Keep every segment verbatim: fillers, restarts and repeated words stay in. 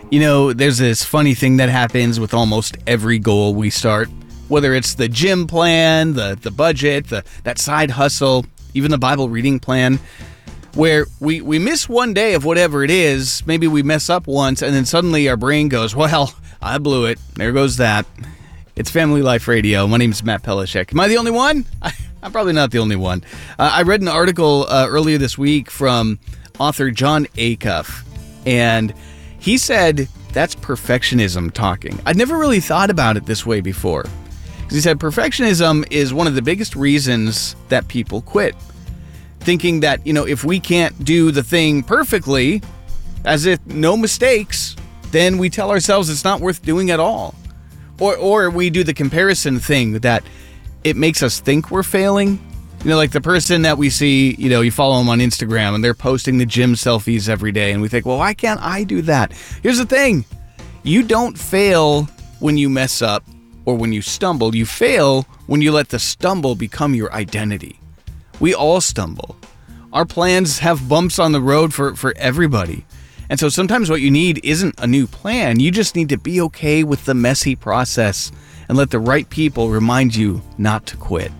You know, there's this funny thing that happens with almost every goal we start, whether it's the gym plan, the, the budget, the that side hustle, even the Bible reading plan, where we, we miss one day of whatever it is. Maybe we mess up once, and then suddenly our brain goes, well, I blew it. There goes that. It's Family Life Radio. My name is Matt Pelishek. Am I the only one? I, I'm probably not the only one. Uh, I read an article uh, earlier this week from author Jon Acuff, and he said that's perfectionism talking. I'd never really thought about it this way before. Because he said perfectionism is one of the biggest reasons that people quit. Thinking that, you know, if we can't do the thing perfectly, as if no mistakes, then we tell ourselves it's not worth doing at all. Or or we do the comparison thing that it makes us think we're failing. You know, like the person that we see, you know, you follow them on Instagram and they're posting the gym selfies every day. And we think, well, why can't I do that? Here's the thing. You don't fail when you mess up or when you stumble. You fail when you let the stumble become your identity. We all stumble. Our plans have bumps on the road for, for everybody. And so sometimes what you need isn't a new plan. You just need to be okay with the messy process and let the right people remind you not to quit.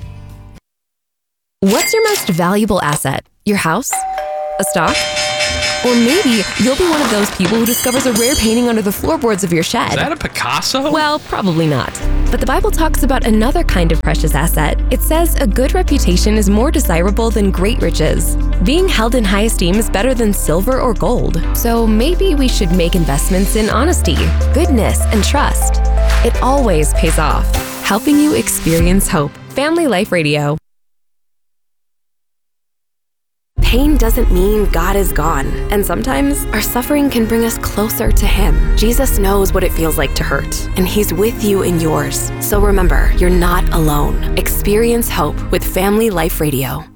What's your most valuable asset? Your house? A stock? Or maybe you'll be one of those people who discovers a rare painting under the floorboards of your shed. Is that a Picasso? Well, probably not. But the Bible talks about another kind of precious asset. It says a good reputation is more desirable than great riches. Being held in high esteem is better than silver or gold. So maybe we should make investments in honesty, goodness, and trust. It always pays off, helping you experience hope. Family Life Radio. Pain doesn't mean God is gone, and sometimes our suffering can bring us closer to Him. Jesus knows what it feels like to hurt, and He's with you in yours. So remember, you're not alone. Experience hope with Family Life Radio.